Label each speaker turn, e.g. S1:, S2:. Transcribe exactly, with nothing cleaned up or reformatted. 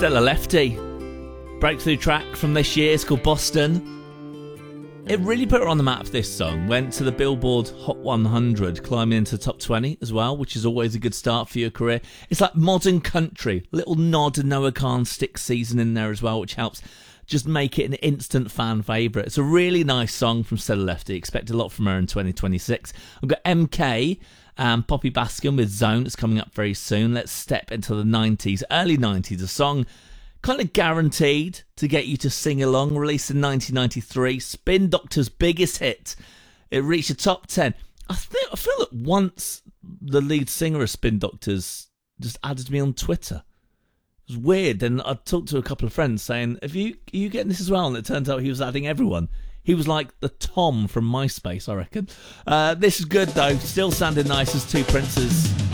S1: Stella Lefty. Breakthrough track from this year. It's called Boston. It really put her on the map, this song. Went to the Billboard Hot one hundred, climbing into the top twenty as well, which is always a good start for your career. It's like modern country. Little nod to Noah Kahan's Stick season in there as well, which helps just make it an instant fan favourite. It's a really nice song from Stella Lefty. Expect a lot from her in twenty twenty-six. I've got M K and Poppy Baskin with Zone. It's coming up very soon. Let's step into the nineties, early nineties. A song kind of guaranteed to get you to sing along. Released in nineteen ninety-three, Spin Doctor's biggest hit. It reached the top ten. I think I feel that once the lead singer of Spin Doctors just added me on Twitter. It was weird, and I talked to a couple of friends saying, "Have you are you getting this as well?" And it turns out he was adding everyone. He was like the Tom from MySpace, I reckon. Uh, this is good though. Still sounding nice as Two Princes.